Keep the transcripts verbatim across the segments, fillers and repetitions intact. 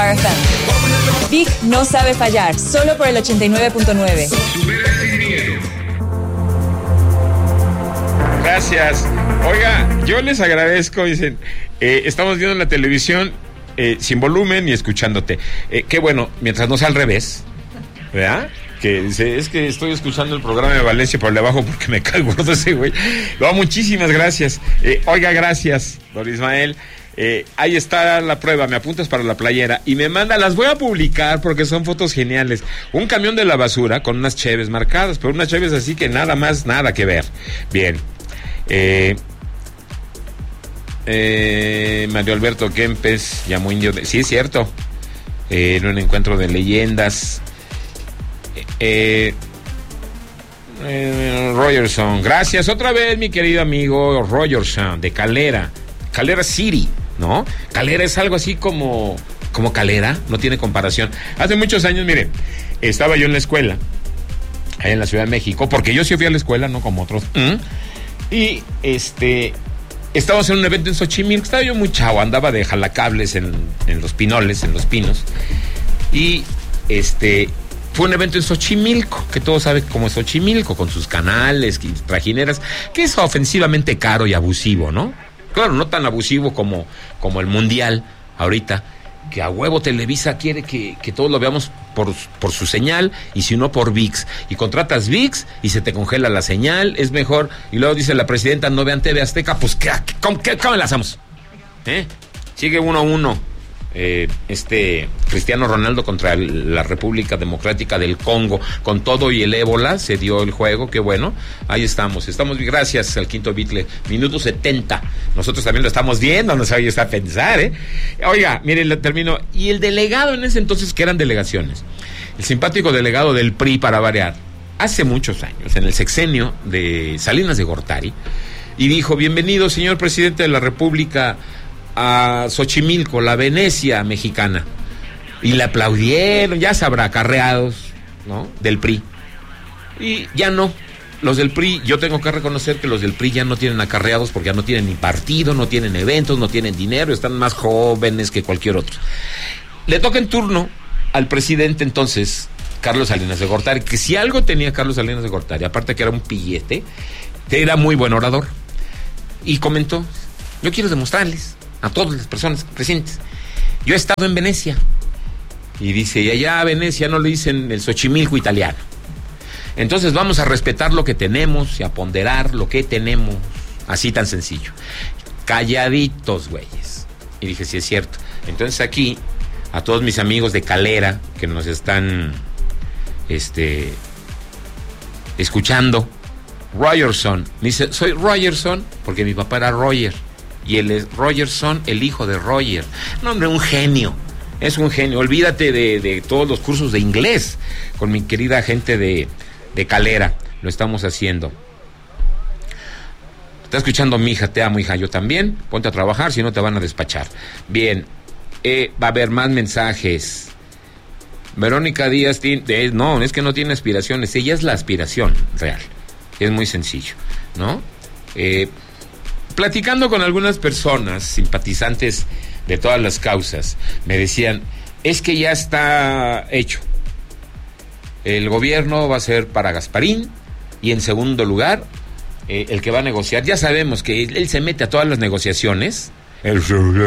Star F M. Vic no sabe fallar, solo por el ochenta y nueve punto nueve. Gracias. Oiga, yo les agradezco, dicen, eh, estamos viendo en la televisión eh, sin volumen y escuchándote. Eh, qué bueno, mientras no sea al revés, ¿verdad? Que dice, es que estoy escuchando el programa de Valencia por debajo porque me cae gordo ese güey. No, muchísimas gracias. Eh, oiga, gracias, don Ismael. Eh, ahí está la prueba, me apuntas para la playera y me manda, las voy a publicar porque son fotos geniales. Un camión de la basura con unas cheves marcadas, pero unas cheves así que nada más, nada que ver. Bien. Eh, eh, Mario Alberto Kempes llamó indio de... Sí, es cierto. Eh, en un encuentro de leyendas. Eh, eh, Rogerson, gracias otra vez, mi querido amigo Rogerson, de Calera, Calera City, ¿no? Calera es algo así como, como Calera, no tiene comparación. Hace muchos años, mire, estaba yo en la escuela, allá en la Ciudad de México, porque yo sí fui a la escuela, no como otros, ¿Mm? y este, estábamos en un evento en Xochimilco, estaba yo muy chavo, andaba de jalacables en, en los pinoles, en los pinos, y este... fue un evento en Xochimilco, que todos saben cómo es Xochimilco, con sus canales y trajineras, que es ofensivamente caro y abusivo, ¿no? Claro, no tan abusivo como, como el Mundial ahorita, que a huevo Televisa quiere que, que todos lo veamos por, por su señal, y si no por ViX. Y contratas ViX y se te congela la señal, es mejor. Y luego dice la presidenta, no vean T V Azteca, pues ¿qué, cómo, qué, cómo le hacemos? ¿Eh? Sigue uno a uno. Eh, este Cristiano Ronaldo contra el, la República Democrática del Congo, con todo y el ébola se dio el juego, qué bueno, ahí estamos, estamos, gracias al Quinto Bitle, minuto setenta, nosotros también lo estamos viendo, no sabía está a pensar, ¿eh? Oiga, miren, le termino, y el delegado en ese entonces, que eran delegaciones, el simpático delegado del P R I, para variar, hace muchos años, en el sexenio de Salinas de Gortari, y dijo, bienvenido señor presidente de la República a Xochimilco, la Venecia mexicana, y le aplaudieron, ya sabrá, acarreados, ¿no?, del P R I, y ya no, los del P R I, yo tengo que reconocer que los del P R I ya no tienen acarreados porque ya no tienen ni partido, no tienen eventos, no tienen dinero, están más jóvenes que cualquier otro. Le toca en turno al presidente entonces, Carlos Salinas de Gortari, que si algo tenía Carlos Salinas de Gortari, aparte que era un pillete, era muy buen orador, y comentó, yo quiero demostrarles a todas las personas presentes, yo he estado en Venecia, y dice, y allá a Venecia no le dicen el Xochimilco italiano, entonces vamos a respetar lo que tenemos y a ponderar lo que tenemos, así tan sencillo, calladitos, güeyes. Y dije, sí es cierto. Entonces aquí, a todos mis amigos de Calera que nos están este escuchando, Rogerson, me dice, soy Rogerson porque mi papá era Roger, y él es Rogerson, el hijo de Roger. No, hombre, un genio. Es un genio. Olvídate de, de todos los cursos de inglés con mi querida gente de, de Calera. Lo estamos haciendo. Está escuchando mi hija, te amo, hija, yo también. Ponte a trabajar, si no te van a despachar. Bien, eh, va a haber más mensajes. Verónica Díaz, eh, no, es que no tiene aspiraciones. Ella es la aspiración real. Es muy sencillo, ¿no? Eh... Platicando con algunas personas, simpatizantes de todas las causas, me decían, es que ya está hecho. El gobierno va a ser para Gasparín, y en segundo lugar, eh, el que va a negociar, ya sabemos que él, él se mete a todas las negociaciones. El,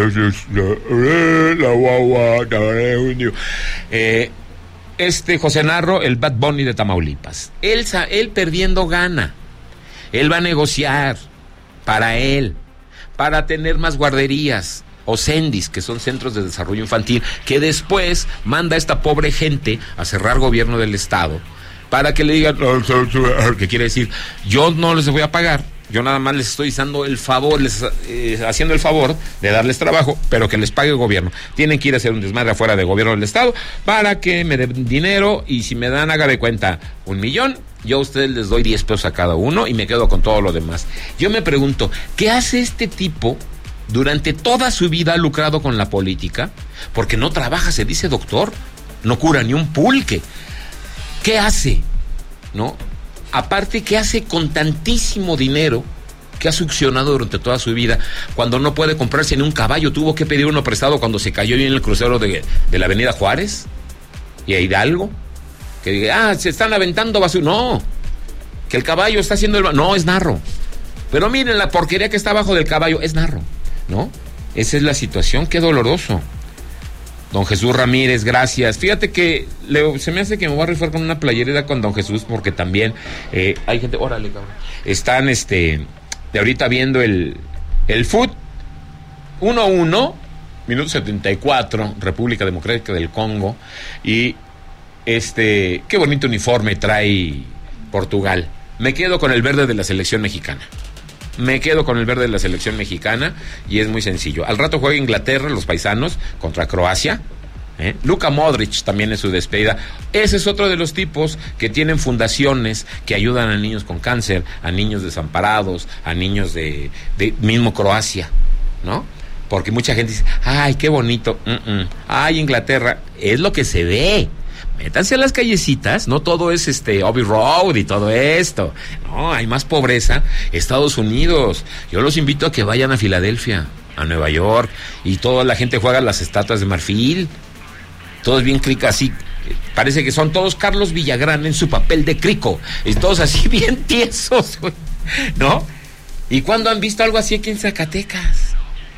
eh, este José Narro, el Bad Bunny de Tamaulipas. Él, él perdiendo gana. Él va a negociar para él, para tener más guarderías o CENDIs, que son centros de desarrollo infantil, que después manda a esta pobre gente a cerrar gobierno del estado, para que le digan, que quiere decir, yo no les voy a pagar, yo nada más les estoy dando el favor, les eh, haciendo el favor de darles trabajo, pero que les pague el gobierno. Tienen que ir a hacer un desmadre afuera del gobierno del estado para que me den dinero, y si me dan, haga de cuenta, un millón, yo a ustedes les doy diez pesos a cada uno y me quedo con todo lo demás. Yo me pregunto, ¿qué hace este tipo durante toda su vida lucrado con la política? Porque no trabaja, se dice doctor, no cura ni un pulque. ¿Qué hace? ¿No? Aparte, ¿qué hace con tantísimo dinero que ha succionado durante toda su vida, cuando no puede comprarse ni un caballo, tuvo que pedir uno prestado cuando se cayó en el crucero de, de la Avenida Juárez y a Hidalgo, que diga, ah, se están aventando basura, no, que el caballo está haciendo el... No, es narro, pero miren la porquería que está abajo del caballo, es narro, ¿no? Esa es la situación, qué doloroso. Don Jesús Ramírez, gracias. Fíjate que le, se me hace que me voy a rifar con una playerita con Don Jesús, porque también eh, hay gente, órale, cabrón, están este de ahorita viendo el el fut uno uno, minuto setenta y cuatro, República Democrática del Congo, y este, qué bonito uniforme trae Portugal. Me quedo con el verde de la selección mexicana. Me quedo con el verde de la selección mexicana y es muy sencillo. Al rato juega Inglaterra, los paisanos, contra Croacia. ¿eh? Luka Modric también es su despedida. Ese es otro de los tipos que tienen fundaciones que ayudan a niños con cáncer, a niños desamparados, a niños de, de mismo Croacia, ¿no? Porque mucha gente dice, ay, qué bonito, uh-uh. ay, Inglaterra, es lo que se ve. Métanse a las callecitas, no todo es este Abbey Road y todo esto. No, hay más pobreza. Estados Unidos. Yo los invito a que vayan a Filadelfia, a Nueva York, y toda la gente juega las estatuas de marfil. Todos bien crica, así. Parece que son todos Carlos Villagrán en su papel de crico. Y todos así bien tiesos, ¿no? ¿Y cuándo han visto algo así aquí en Zacatecas?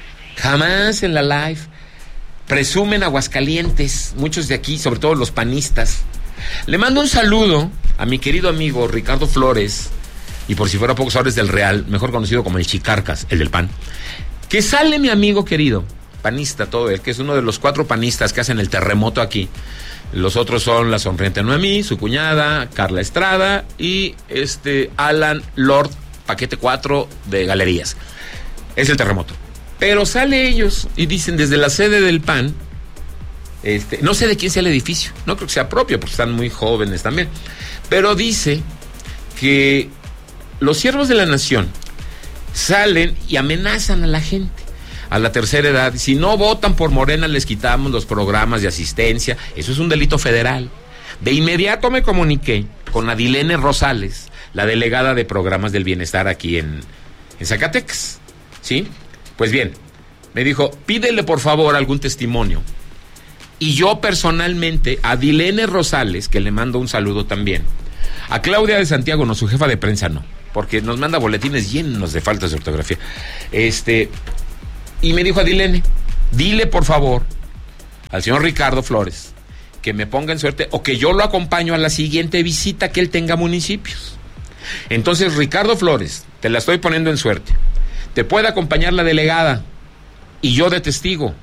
Jamás en la live. Presumen Aguascalientes, muchos de aquí, sobre todo los panistas. Le mando un saludo a mi querido amigo Ricardo Flores, y por si fuera pocos hombres del Real, mejor conocido como el Chicarcas, el del PAN, que sale mi amigo querido, panista todo él, que es uno de los cuatro panistas que hacen el terremoto aquí. Los otros son la sonriente Noemí, su cuñada, Carla Estrada y este Alan Lord, paquete cuatro de Galerías. Es el terremoto. Pero sale ellos y dicen desde la sede del P A N, este, no sé de quién sea el edificio, no creo que sea propio porque están muy jóvenes también, pero dice que los siervos de la nación salen y amenazan a la gente a la tercera edad. Si no votan por Morena les quitamos los programas de asistencia. Eso es un delito federal. De inmediato me comuniqué con Adilene Rosales, la delegada de programas del bienestar aquí en, en Zacatecas, ¿sí? Pues bien, me dijo, pídele por favor algún testimonio. Y yo personalmente, a Adilene Rosales, que le mando un saludo también, a Claudia de Santiago, no, su jefa de prensa no, porque nos manda boletines llenos de faltas de ortografía. Este, y me dijo Adilene, dile por favor al señor Ricardo Flores que me ponga en suerte o que yo lo acompaño a la siguiente visita que él tenga a municipios. Entonces, Ricardo Flores, te la estoy poniendo en suerte. Te puede acompañar la delegada y yo de testigo,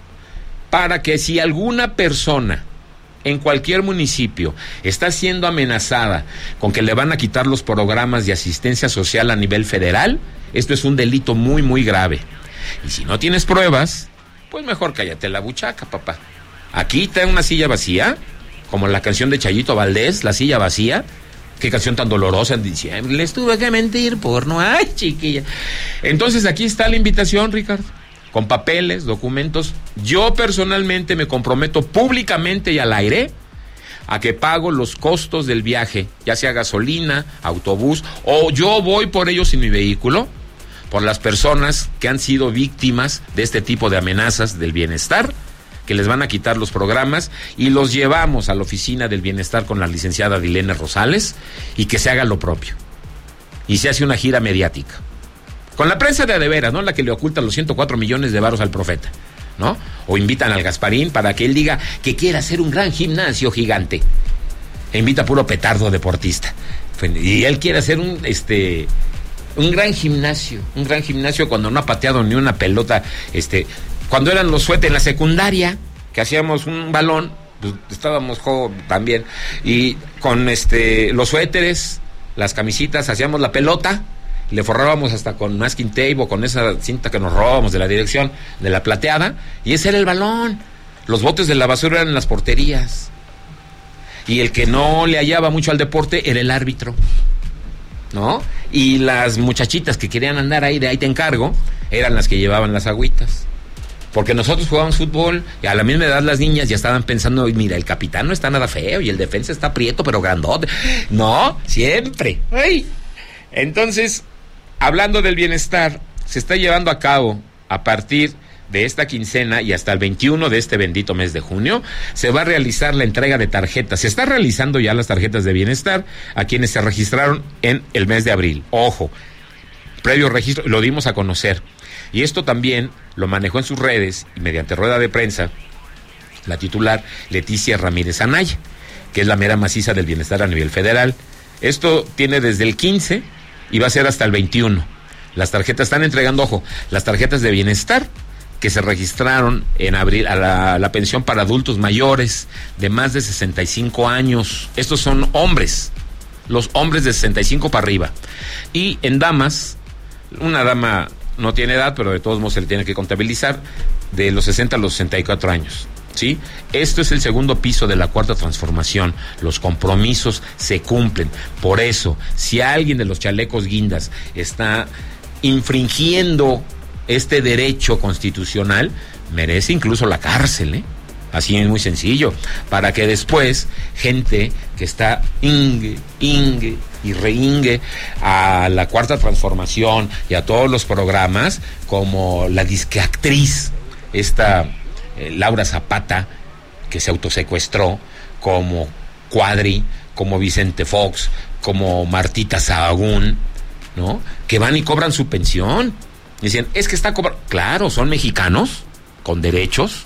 para que si alguna persona en cualquier municipio está siendo amenazada con que le van a quitar los programas de asistencia social a nivel federal, esto es un delito muy, muy grave. Y si no tienes pruebas, pues mejor cállate la buchaca, papá. Aquí está una silla vacía, como la canción de Chayito Valdés, La silla vacía. Qué canción tan dolorosa en diciembre. Les tuve que mentir por no... Ay, chiquilla. Entonces aquí está la invitación, Ricardo, con papeles, documentos. Yo personalmente me comprometo públicamente y al aire a que pago los costos del viaje, ya sea gasolina, autobús, o yo voy por ellos en mi vehículo, por las personas que han sido víctimas de este tipo de amenazas del bienestar, que les van a quitar los programas, y los llevamos a la oficina del bienestar con la licenciada Adilene Rosales, y que se haga lo propio. Y se hace una gira mediática. Con la prensa de adeveras, ¿no? La que le oculta los ciento cuatro millones de varos al profeta, ¿no? O invitan al Gasparín para que él diga que quiere hacer un gran gimnasio gigante. E invita a puro petardo deportista. Y él quiere hacer un, este... un gran gimnasio, un gran gimnasio cuando no ha pateado ni una pelota, este... Cuando eran los suéteres en la secundaria, que hacíamos un balón, pues estábamos jóvenes también, y con este los suéteres, las camisitas, hacíamos la pelota, le forrábamos hasta con masking tape o con esa cinta que nos robábamos de la dirección, de la plateada, y ese era el balón. Los botes de la basura eran en las porterías. Y el que no le hallaba mucho al deporte era el árbitro, ¿no? Y las muchachitas que querían andar ahí, de ahí te encargo, eran las que llevaban las agüitas. Porque nosotros jugábamos fútbol y a la misma edad las niñas ya estaban pensando, mira, el capitán no está nada feo y el defensa está prieto pero grandote. No, siempre. Ay. Entonces, hablando del bienestar, se está llevando a cabo a partir de esta quincena y hasta el veintiuno de este bendito mes de junio, se va a realizar la entrega de tarjetas. Se está realizando ya las tarjetas de bienestar a quienes se registraron en el mes de abril. Ojo, previo registro, lo dimos a conocer. Y esto también lo manejó en sus redes y mediante rueda de prensa la titular Leticia Ramírez Anaya, que es la mera maciza del bienestar a nivel federal. Esto tiene desde el quince y va a ser hasta el veintiuno. Las tarjetas están entregando, ojo, las tarjetas de bienestar que se registraron en abril a la, a la pensión para adultos mayores de más de sesenta y cinco años. Estos son hombres, los hombres de sesenta y cinco para arriba. Y en damas, una dama no tiene edad, pero de todos modos se le tiene que contabilizar, de los sesenta a los sesenta y cuatro años. ¿Sí? Esto es el segundo piso de la cuarta transformación. Los compromisos se cumplen. Por eso, si alguien de los chalecos guindas está infringiendo este derecho constitucional, merece incluso la cárcel, ¿eh? Así es, muy sencillo, para que después gente que está ingue, ingue y reingue a la cuarta transformación y a todos los programas, como la disque actriz, esta eh, Laura Zapata, que se autosecuestró, como Cuadri, como Vicente Fox, como Martita Sahagún, ¿no? Que van y cobran su pensión. Dicen, es que está cobrando. Claro, son mexicanos con derechos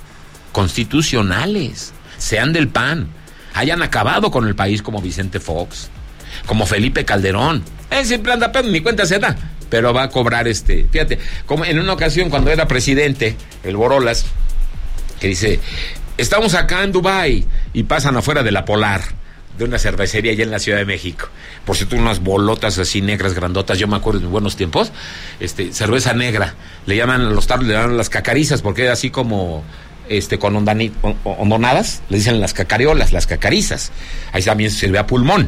constitucionales, sean del P A N, hayan acabado con el país como Vicente Fox, como Felipe Calderón. Él siempre anda pedo, ni cuenta se da, pero va a cobrar este. Fíjate, como en una ocasión cuando era presidente, el Borolas, que dice, estamos acá en Dubái, y pasan afuera de la Polar, de una cervecería allá en la Ciudad de México. Por cierto, unas bolotas así negras, grandotas, yo me acuerdo de mis buenos tiempos, este, cerveza negra, le llaman a los tarros, le llaman las cacarizas, porque era así como, este, con ondani, hondonadas, le dicen las cacariolas, las cacarizas. Ahí también se ve a pulmón.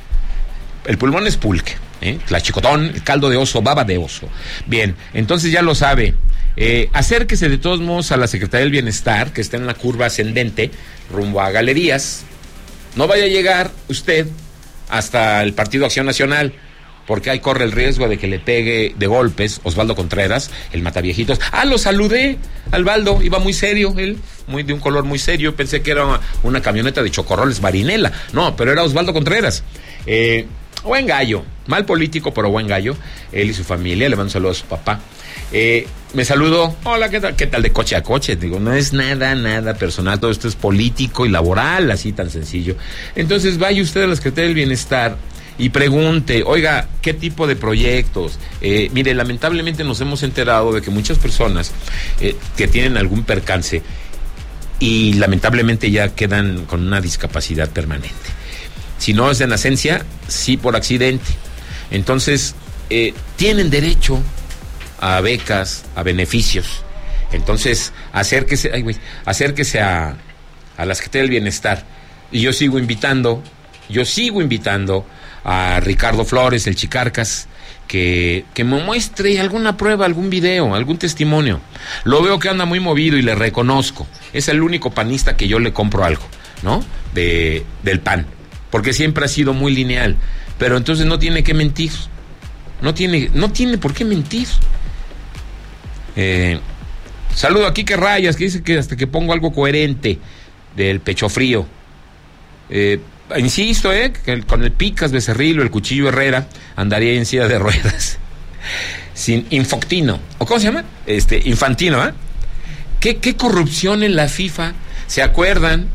El pulmón es pulque, ¿eh? Tlachicotón, el caldo de oso, baba de oso. Bien, entonces ya lo sabe. Eh, acérquese de todos modos a la Secretaría del Bienestar, que está en la curva ascendente, rumbo a Galerías. No vaya a llegar usted hasta el Partido Acción Nacional, porque ahí corre el riesgo de que le pegue de golpes Osvaldo Contreras, el mataviejitos. Ah, lo saludé, Albaldo, iba muy serio, él, muy de un color muy serio. Pensé que era una camioneta de chocorroles Marinela. No, pero era Osvaldo Contreras. Eh, buen gallo, mal político, pero buen gallo. Él y su familia, le mando saludos a su papá. Eh, me saludó, hola, ¿qué tal? ¿Qué tal de coche a coche? Digo, no es nada, nada personal, todo esto es político y laboral, así tan sencillo. Entonces vaya usted a la Secretaría del Bienestar y pregunte, oiga, ¿qué tipo de proyectos? Eh, mire, lamentablemente nos hemos enterado de que muchas personas eh, que tienen algún percance y lamentablemente ya quedan con una discapacidad permanente. Si no es de nacencia, sí por accidente. Entonces, eh, tienen derecho a becas, a beneficios. Entonces, acérquese, ay, güey, acérquese a, a la Secretaría del Bienestar. Y yo sigo invitando, yo sigo invitando a Ricardo Flores, el Chicarcas, que, que me muestre alguna prueba, algún video, algún testimonio. Lo veo que anda muy movido y le reconozco. Es el único panista que yo le compro algo, ¿no? De, del P A N. Porque siempre ha sido muy lineal. Pero entonces no tiene que mentir. No tiene, no tiene por qué mentir. Eh, saludo a Quique Rayas, que dice que hasta que pongo algo coherente del pecho frío. Eh, insisto, eh, que el, con el Picas Becerril o el Cuchillo Herrera andaría en silla de ruedas. Sin Infoctino. ¿O cómo se llama? Este, Infantino, ¿eh? ¿Qué, qué corrupción en la FIFA? ¿Se acuerdan?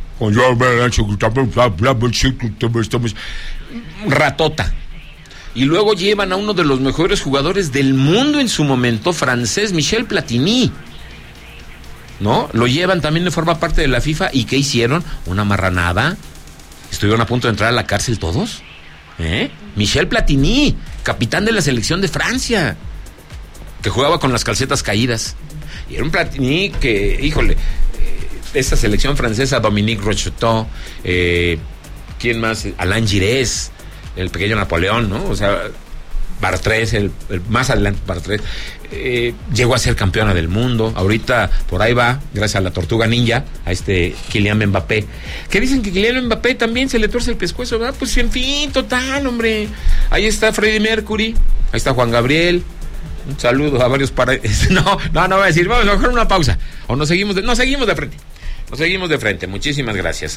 Ratota. Y luego llevan a uno de los mejores jugadores del mundo en su momento, francés, Michel Platini, ¿no? Lo llevan también de forma parte de la FIFA. ¿Y qué hicieron? Una marranada. Estuvieron a punto de entrar a la cárcel todos, ¿eh? Michel Platini, capitán de la selección de Francia, que jugaba con las calcetas caídas. Y era un Platini que, híjole, eh, esta selección francesa, Dominique Rocheteau, eh, ¿quién más? Alain Giresse, el pequeño Napoleón, ¿no? O sea, Bartres, el, el más adelante Bartres, eh, llegó a ser campeona del mundo. Ahorita por ahí va, gracias a la tortuga ninja, a este Kylian Mbappé. Que dicen que Kylian Mbappé también se le tuerce el pescuezo, ¿verdad? Pues en fin, total, hombre. Ahí está Freddie Mercury, ahí está Juan Gabriel. Un saludo a varios para... No, no, no voy a decir, vamos a coger una pausa. O nos seguimos de... No, seguimos de frente. Nos seguimos de frente. Muchísimas gracias.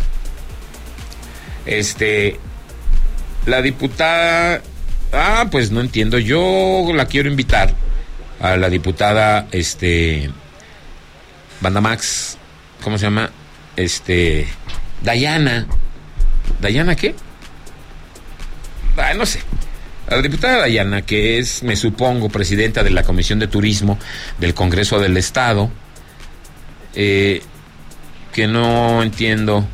Este... La diputada... Ah, pues no entiendo. Yo la quiero invitar a la diputada, este... Banda Max. ¿Cómo se llama? Este... Dayana. ¿Dayana qué? Ah, no sé. A la diputada Dayana, que es, me supongo, presidenta de la Comisión de Turismo del Congreso del Estado, eh, que no entiendo.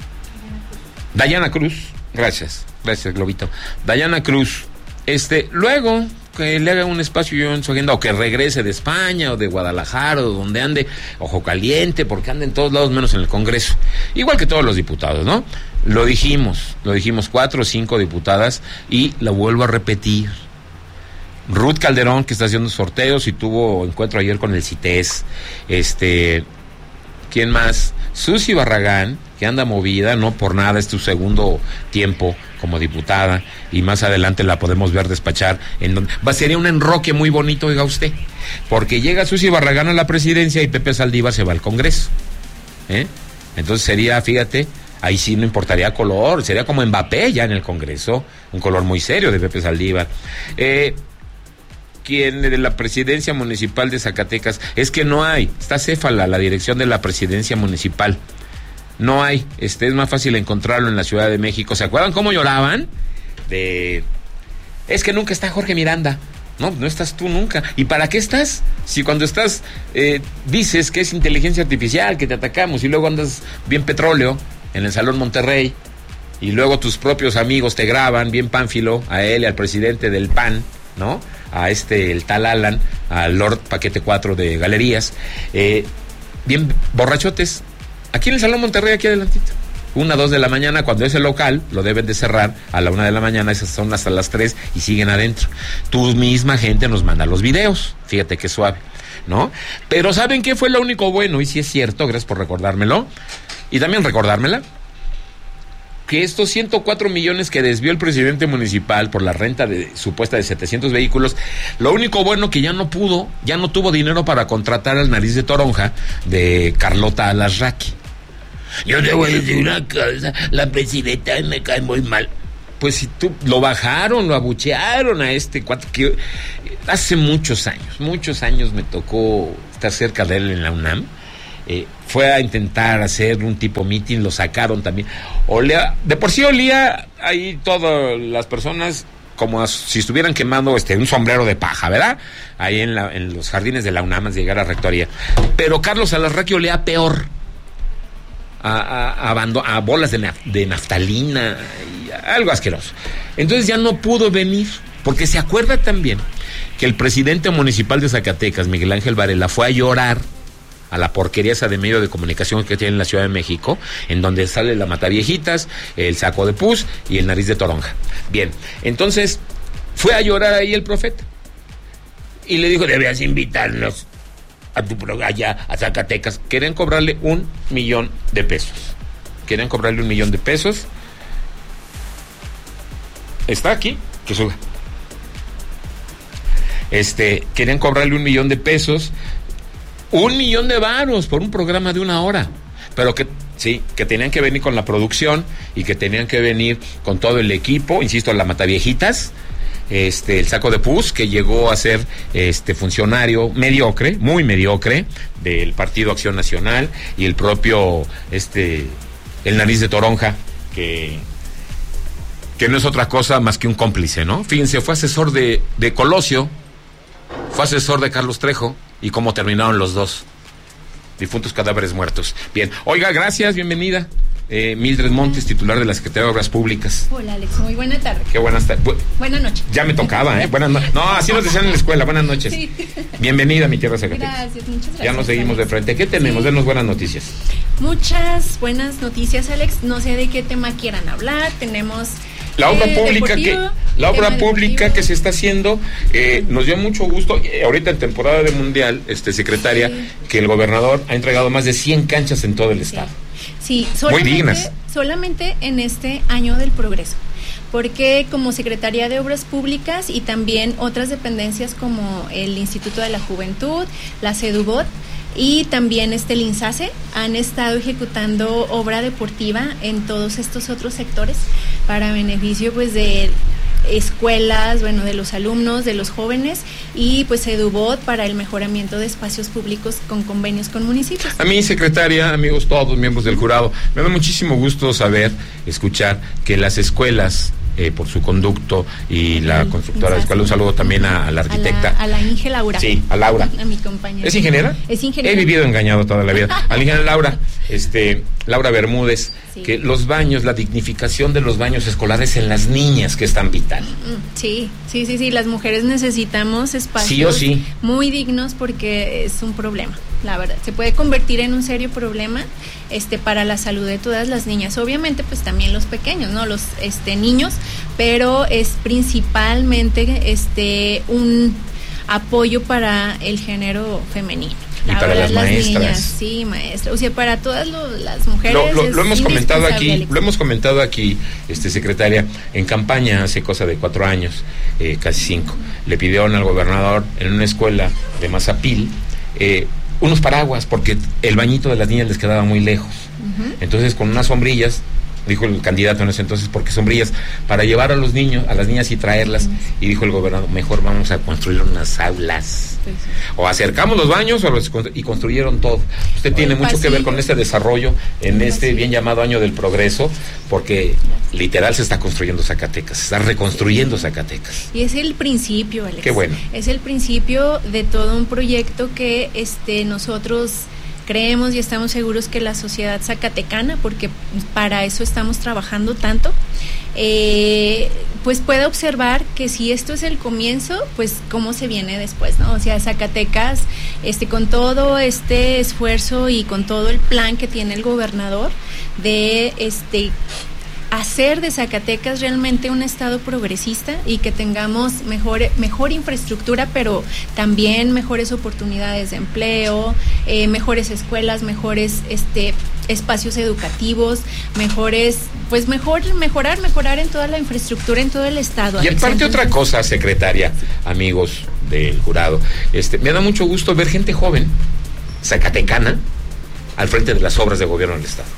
Dayana Cruz, gracias, gracias, Globito. Dayana Cruz, este, luego que le haga un espacio yo en su agenda, o que regrese de España, o de Guadalajara, o donde ande, ojo caliente, porque anda en todos lados menos en el Congreso. Igual que todos los diputados, ¿no? Lo dijimos, lo dijimos, cuatro o cinco diputadas, y lo vuelvo a repetir. Ruth Calderón, que está haciendo sorteos y tuvo encuentro ayer con el CITES. Este, ¿quién más? Susi Barragán, que anda movida, no por nada, es tu segundo tiempo como diputada, y más adelante la podemos ver despachar en donde va, sería un enroque muy bonito, oiga usted, porque llega Susi Barragán a la presidencia y Pepe Saldívar se va al Congreso, ¿eh? Entonces sería, fíjate, ahí sí no importaría color, sería como Mbappé ya en el Congreso, un color muy serio de Pepe Saldívar. Eh, ¿Quién de la presidencia municipal de Zacatecas? Es que no hay, está céfala la dirección de la presidencia municipal. No hay, este, es más fácil encontrarlo en la Ciudad de México. ¿Se acuerdan cómo lloraban? De... Es que nunca está Jorge Miranda. No, no estás tú nunca. ¿Y para qué estás? Si cuando estás eh, dices que es inteligencia artificial, que te atacamos, y luego andas bien petróleo en el Salón Monterrey, y luego tus propios amigos te graban bien pánfilo, a él y al presidente del P A N, ¿no? A este, el tal Alan, al Lord Paquete cuatro de Galerías, eh, bien borrachotes, aquí en el Salón Monterrey, aquí adelantito. Una, dos de la mañana, cuando es el local, lo deben de cerrar a la una de la mañana, esas son hasta las tres y siguen adentro. Tu misma gente nos manda los videos, fíjate qué suave, ¿no? Pero ¿saben qué fue lo único bueno? Y si es cierto, gracias por recordármelo, y también recordármela, que estos ciento cuatro millones que desvió el presidente municipal por la renta de supuesta de setecientos vehículos, lo único bueno que ya no pudo, ya no tuvo dinero para contratar al Nariz de Toronja de Carlota Alasraqui. Yo te voy a decir una cosa, la presidenta me cae muy mal. Pues si tú, lo bajaron, lo abuchearon a este cuatro, que hace muchos años, muchos años me tocó estar cerca de él en la UNAM. Eh, fue a intentar hacer un tipo meeting, lo sacaron también. Olía, de por sí olía ahí todas las personas como a, si estuvieran quemando este un sombrero de paja, ¿verdad? Ahí en, la, en los jardines de la UNAM antes de llegar a rectoría. Pero Carlos Alasraqui olía peor. A, a, a, bando, a bolas de, naf, de naftalina, y algo asqueroso. Entonces ya no pudo venir, porque se acuerda también que el presidente municipal de Zacatecas, Miguel Ángel Varela, fue a llorar a la porquería esa de medio de comunicación que tiene en la Ciudad de México, en donde sale la Mataviejitas, el Saco de Pus y el Nariz de Toronja. Bien, entonces fue a llorar ahí el profeta y le dijo, debías invitarnos a tu programa allá a Zacatecas. Querían cobrarle un millón de pesos. Querían cobrarle un millón de pesos. Está aquí, que suba. Este, querían cobrarle un millón de pesos, un millón de varos por un programa de una hora. Pero que sí, que tenían que venir con la producción y que tenían que venir con todo el equipo, insisto, la Mataviejitas, este, el Saco de Pus, que llegó a ser este funcionario mediocre, muy mediocre, del Partido Acción Nacional, y el propio este el Nariz de Toronja, que que no es otra cosa más que un cómplice, ¿no? Fíjense, fue asesor de, de Colosio, fue asesor de Carlos Trejo, y cómo terminaron los dos, difuntos cadáveres muertos. Bien, oiga, gracias, bienvenida. Eh, Mildred Montes, titular de la Secretaría de Obras Públicas. Hola, Alex, muy buena tarde. Qué buenas tardes. Bu- buenas noches. Ya me tocaba, ¿eh? Buenas noches. No, así nos decían en la escuela, buenas noches. Sí. Bienvenida a mi tierra Zacatecas. Gracias, muchas gracias. Ya nos seguimos Alex. de frente. ¿Qué tenemos? Sí. Denos buenas noticias. Muchas buenas noticias, Alex. No sé de qué tema quieran hablar. Tenemos La obra eh, pública deportivo, que la obra pública deportivo. que se está haciendo, eh, nos dio mucho gusto, eh, ahorita en temporada de mundial, este secretaria, sí. que el gobernador ha entregado más de cien canchas en todo el estado. Sí, sí solamente, muy dignas. Solamente en este año del progreso. Porque como Secretaría de Obras Públicas y también otras dependencias como el Instituto de la Juventud, la CEDUBOT y también este el INSACE han estado ejecutando obra deportiva en todos estos otros sectores para beneficio pues de escuelas, bueno, de los alumnos, de los jóvenes y pues CEDUBOT para el mejoramiento de espacios públicos con convenios con municipios. A mí, secretaria, amigos todos, miembros del jurado, me da muchísimo gusto saber, escuchar que las escuelas Eh, por su conducto y la el, constructora de la escuela. Un saludo también a, a la arquitecta. A la, a la Inge Laura. Sí, a Laura. A mi compañera. ¿Es ingeniera? Es ingeniera. He vivido engañado toda la vida. A la ingeniera Laura, este, Laura Bermúdez, sí. que los baños, la dignificación de los baños escolares en las niñas, que es tan vital. Sí, sí, sí, sí, las mujeres necesitamos espacios sí o sí. muy dignos porque es un problema. La verdad, se puede convertir en un serio problema este para la salud de todas las niñas, obviamente pues también los pequeños, ¿no? Los este niños, pero es principalmente este un apoyo para el género femenino. Y para verdad, las, las maestras. Niñas, sí, maestras, o sea, para todas lo, las mujeres. Lo, lo, lo hemos comentado aquí, Alex. lo hemos comentado aquí, este secretaria, en campaña hace cosa de cuatro años, eh, casi cinco, le pidieron al gobernador en una escuela de Mazapil, eh, unos paraguas, porque el bañito de las niñas les quedaba muy lejos. Uh-huh. Entonces, con unas sombrillas, dijo el candidato en ese entonces, porque sombrillas, para llevar a los niños, a las niñas y traerlas, uh-huh. y dijo el gobernador, mejor vamos a construir unas aulas. Sí, sí. O acercamos los baños o los, y construyeron todo. Usted o tiene mucho pasillo. que ver con este desarrollo en el este pasillo. bien llamado año del progreso, porque literal se está construyendo Zacatecas, se está reconstruyendo Zacatecas. Y es el principio, Alex. Qué bueno. Es el principio de todo un proyecto que este nosotros creemos y estamos seguros que la sociedad zacatecana, porque para eso estamos trabajando tanto, eh, pues puede observar que si esto es el comienzo, pues cómo se viene después, ¿no? O sea, Zacatecas, este, con todo este esfuerzo y con todo el plan que tiene el gobernador de este hacer de Zacatecas realmente un estado progresista y que tengamos mejor, mejor infraestructura, pero también mejores oportunidades de empleo, eh, mejores escuelas, mejores este espacios educativos, mejores, pues mejor, mejorar, mejorar en toda la infraestructura en todo el estado. Y aparte otra cosa, secretaria, amigos del jurado, este, me da mucho gusto ver gente joven, zacatecana, al frente de las obras de gobierno del estado.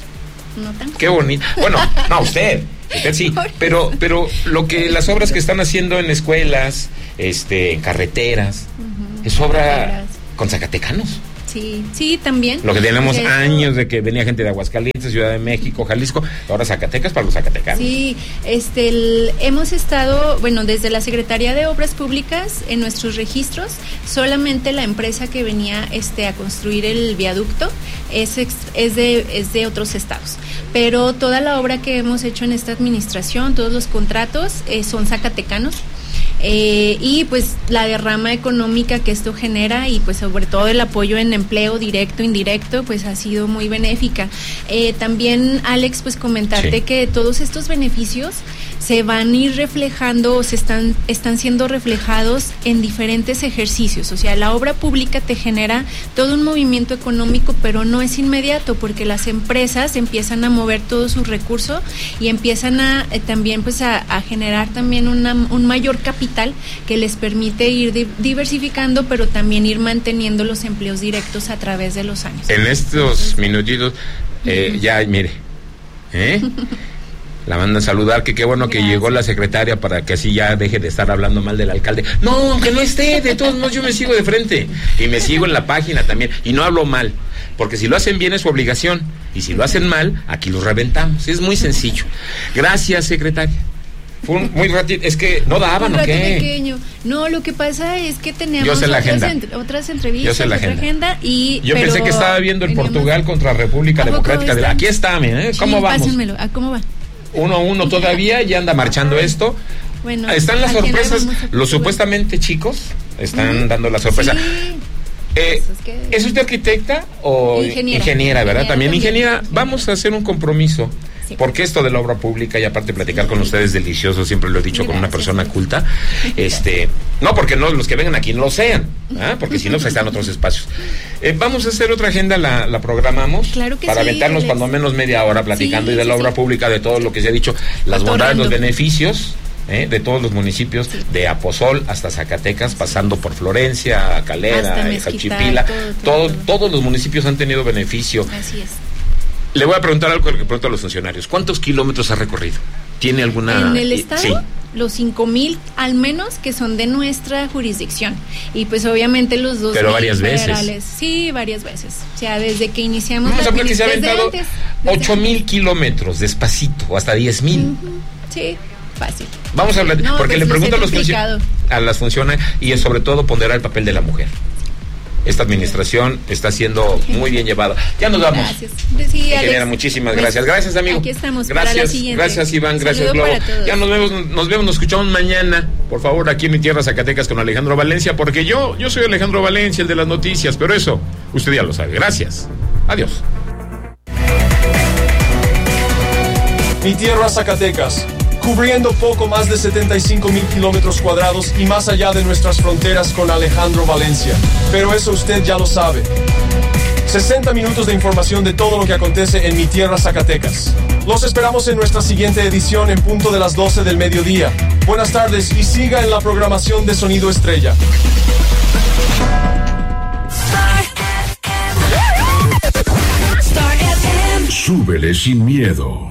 No tan Qué bonito. Bueno, no, usted, usted sí, pero pero lo que las obras que están haciendo en escuelas, este, en carreteras, uh-huh. es obra con zacatecanos. Sí, sí, también. Lo que tenemos de años de que venía gente de Aguascalientes, Ciudad de México, Jalisco, ahora Zacatecas para los zacatecanos. Sí, este, el, hemos estado, bueno, desde la Secretaría de Obras Públicas, en nuestros registros, solamente la empresa que venía este, a construir el viaducto es, es, de, es de otros estados. Pero toda la obra que hemos hecho en esta administración, todos los contratos, eh, son zacatecanos. Eh, y pues la derrama económica que esto genera y pues sobre todo el apoyo en empleo directo, indirecto, pues ha sido muy benéfica. Eh, también, Alex, pues comentarte sí. que todos estos beneficios se van a ir reflejando o se están, están siendo reflejados en diferentes ejercicios. O sea, la obra pública te genera todo un movimiento económico, pero no es inmediato porque las empresas empiezan a mover todo su recurso y empiezan a eh, también pues a, a generar también una, un mayor capital que les permite ir di- diversificando, pero también ir manteniendo los empleos directos a través de los años. En estos minutitos, eh, uh-huh. ya, mire, ¿eh? La mandan a saludar, que qué bueno Gracias. que llegó la secretaria para que así ya deje de estar hablando mal del alcalde. No, aunque no esté, de todos modos yo me sigo de frente y me sigo en la página también y no hablo mal, porque si lo hacen bien es su obligación y si lo hacen mal, aquí los reventamos. Es muy sencillo. Gracias, secretaria. Fue un, muy ratito, es que no daban, ¿o qué? Pequeño. No, lo que pasa es que teníamos Yo sé la otras, agenda. entre, otras entrevistas, Yo sé la otra agenda. agenda y Yo pensé que estaba viendo el teníamos... Portugal contra República Democrática de la... Aquí está, ¿eh? ¿Cómo sí, vamos? Pásenmelo. ¿A cómo va? Uno a uno todavía, ya anda marchando esto. Bueno, están las sorpresas, los supuestamente chicos están uh-huh. dando la sorpresa. Sí. Eh, es, que... ¿Es usted arquitecta o ingeniera, ingeniera verdad? También, también ingeniera. ingeniera. Vamos a hacer un compromiso. Sí. Porque esto de la obra pública y aparte platicar sí. con ustedes es delicioso, siempre lo he dicho. Gracias, con una persona sí. culta. Este, no porque no los que vengan aquí no lo sean, ¿eh? Porque si no, pues están otros espacios. Eh, vamos a hacer otra agenda, la, la programamos claro que para sí, aventarnos cuando menos media hora platicando sí, y de la sí, obra sí. pública, de todo lo que se ha dicho, las bondades, los beneficios. ¿Eh? De todos los municipios, sí. de Aposol hasta Zacatecas, pasando por Florencia, Calera, Jachipila, todo, todo, todo. todos los municipios han tenido beneficio. Así es. Le voy a preguntar algo que pregunto a los funcionarios. ¿Cuántos kilómetros ha recorrido? ¿Tiene alguna...? En el estado, sí. los cinco mil al menos que son de nuestra jurisdicción. Y pues obviamente los dos Pero varias federales. veces. Sí, varias veces. O sea, desde que iniciamos... Vamos la a hablar que se ha aventado ocho mil antes. kilómetros, despacito, o hasta diez mil. Uh-huh. Sí. Fácil. Vamos a hablar, no, porque pues le pregunto a, los funcio- a las funcionarias y es sobre todo ponderar el papel de la mujer. Esta administración está siendo muy bien llevada. Ya nos vamos. Gracias. Sí, Alex, muchísimas pues, gracias. Gracias, amigo. Aquí estamos gracias, para la siguiente. Gracias, Iván. Gracias, Globo. Ya nos vemos, nos vemos, nos escuchamos mañana. Por favor, aquí en mi tierra Zacatecas con Alejandro Valencia, porque yo, yo soy Alejandro Valencia, el de las noticias, pero eso, usted ya lo sabe. Gracias. Adiós. Mi tierra Zacatecas, cubriendo poco más de setenta y cinco mil kilómetros cuadrados y más allá de nuestras fronteras con Alejandro Valencia. Pero eso usted ya lo sabe. sesenta minutos de información de todo lo que acontece en mi tierra Zacatecas. Los esperamos en nuestra siguiente edición en punto de las doce del mediodía. Buenas tardes y siga en la programación de Sonido Estrella. Súbele sin miedo.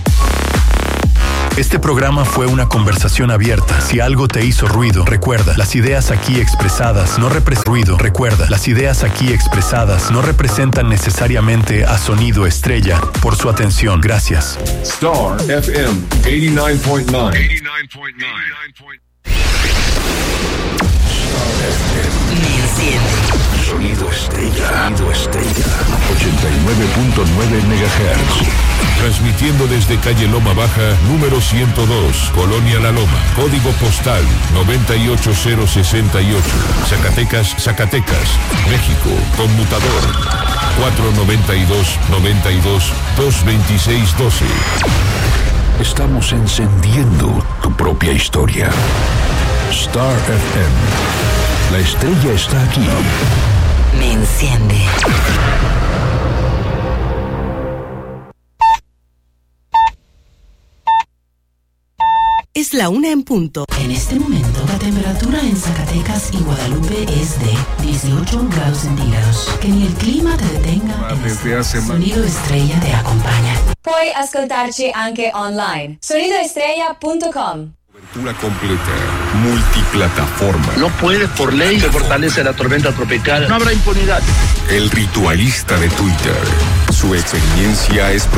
Este programa fue una conversación abierta. Si algo te hizo ruido, recuerda, las ideas aquí expresadas no representan ruido. Recuerda, las ideas aquí expresadas no representan necesariamente a Sonido Estrella. Por su atención, gracias. Star F M ochenta y nueve punto nueve. Me enciende. Sonido Estrella. Sonido Estrella. ochenta y nueve punto nueve megahertz. Transmitiendo desde calle Loma Baja, número ciento dos, Colonia La Loma, código postal noventa y ocho cero sesenta y ocho, Zacatecas, Zacatecas, México, conmutador cuatro noventa y dos, noventa y dos, dos veintiséis doce. Estamos encendiendo tu propia historia. Star F M. La estrella está aquí. Me enciende. Es la una en punto. En este momento, la temperatura en Zacatecas y Guadalupe es de dieciocho grados centígrados. Que ni el clima te detenga. Desde hace Sonido Estrella te acompaña. Puoi ascoltarci anche online. sonido estrella punto com. Cobertura completa, multiplataforma. No puede por ley se fortalece la tormenta tropical. No habrá impunidad. El ritualista de Twitter. Su experiencia es